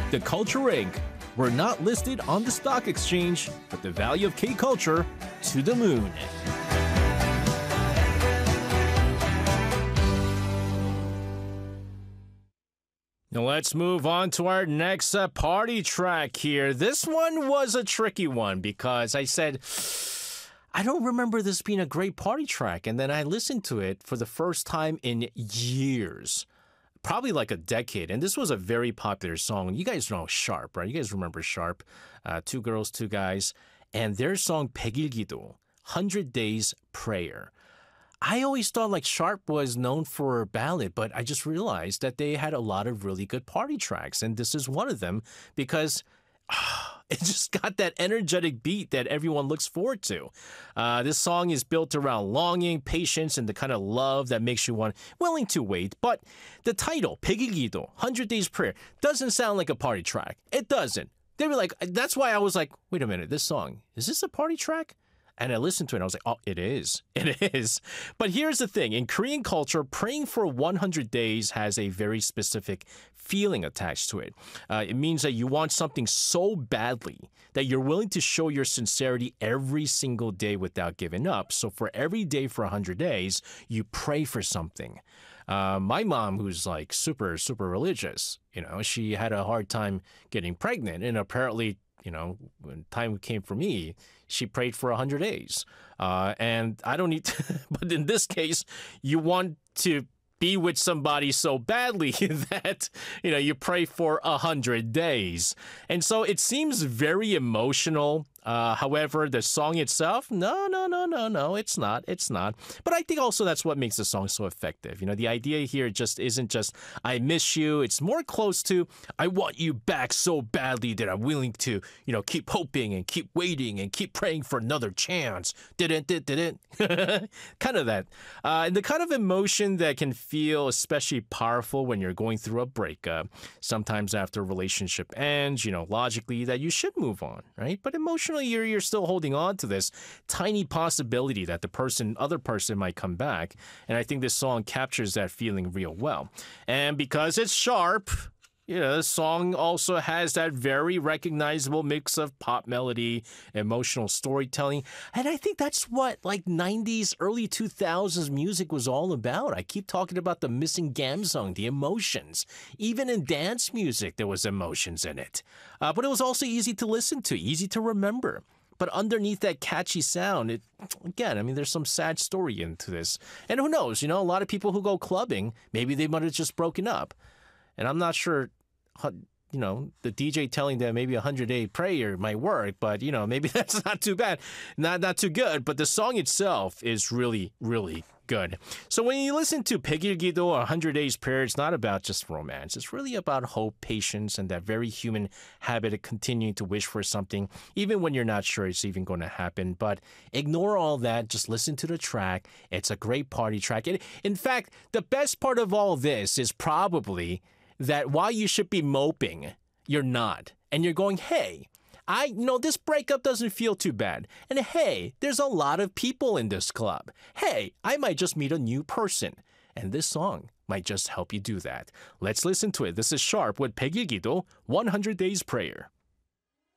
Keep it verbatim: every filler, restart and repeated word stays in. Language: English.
The Culture Incorporated. We're not listed on the stock exchange, but the value of K-Culture to the moon. Now let's move on to our next uh, party track here. This one was a tricky one because I said, I don't remember this being a great party track. And then I listened to it for the first time in years, probably like a decade. And this was a very popular song. You guys know Sharp, right? You guys remember Sharp, uh, Two Girls, Two Guys, and their song 백일기도, one hundred days prayer. I always thought like Sharp was known for ballad, but I just realized that they had a lot of really good party tracks, and this is one of them because uh, it just got that energetic beat that everyone looks forward to. Uh, this song is built around longing, patience, and the kind of love that makes you want willing to wait. But the title, 백일기도, one hundred days prayer, doesn't sound like a party track. It doesn't. They were like, that's why I was like, wait a minute, this song, is this a party track? And I listened to it and I was like, oh, it is. It is. But here's the thing. In Korean culture, praying for one hundred days has a very specific feeling attached to it. Uh, it means that you want something so badly that you're willing to show your sincerity every single day without giving up. So for every day for one hundred days, you pray for something. Uh, my mom, who's like super, super religious, you know, she had a hard time getting pregnant. And apparently, you know, when time came for me, she prayed for one hundred days. Uh, and I don't need to, but in this case, you want to be with somebody so badly that, you know, you pray for one hundred days. And so it seems very emotional. Uh, however, the song itself, no, no, no, no, no, it's not. It's not. But I think also that's what makes the song so effective. You know, the idea here just isn't just, I miss you. It's more close to, I want you back so badly that I'm willing to, you know, keep hoping and keep waiting and keep praying for another chance. Didn't, did, didn't. Kind of that. Uh, and the kind of emotion that can feel especially powerful when you're going through a breakup. Sometimes after a relationship ends, you know, logically that you should move on, right? But emotionally, You're, you're still holding on to this tiny possibility that the person, other person might come back. And I think this song captures that feeling real well. And because it's Sharp, you know, the song also has that very recognizable mix of pop melody, emotional storytelling. And I think that's what like nineties, early two thousands music was all about. I keep talking about the missing gamsong, the emotions. Even in dance music, there was emotions in it. Uh, but it was also easy to listen to, easy to remember. But underneath that catchy sound, it again, I mean, there's some sad story into this. And who knows, you know, a lot of people who go clubbing, maybe they might have just broken up. And I'm not sure, you know, the D J telling them maybe a hundred-day prayer might work, but, you know, maybe that's not too bad, not not too good. But the song itself is really, really good. So when you listen to 백일기도, one hundred days prayer, it's not about just romance. It's really about hope, patience, and that very human habit of continuing to wish for something, even when you're not sure it's even going to happen. But ignore all that. Just listen to the track. It's a great party track. And in fact, the best part of all this is probably that while you should be moping, you're not. And you're going, hey, I, you know, this breakup doesn't feel too bad. And hey, there's a lot of people in this club. Hey, I might just meet a new person. And this song might just help you do that. Let's listen to it. This is Sharp with 백일기도, one hundred days prayer.